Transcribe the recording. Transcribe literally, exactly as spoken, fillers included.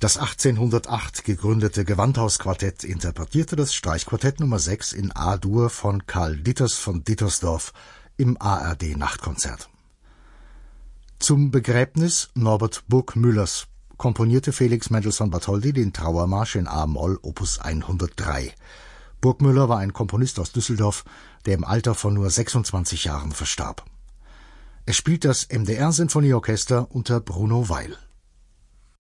Das achtzehnhundertacht gegründete Gewandhausquartett interpretierte das Streichquartett Nummer sechs in A-Dur von Karl Ditters von Dittersdorf im A R D-Nachtkonzert. Zum Begräbnis Norbert Burgmüllers komponierte Felix Mendelssohn Bartholdy den Trauermarsch in A-Moll Opus hundertdrei. Burgmüller war ein Komponist aus Düsseldorf, der im Alter von nur sechsundzwanzig Jahren verstarb. Er spielt das M D R-Sinfonieorchester unter Bruno Weil.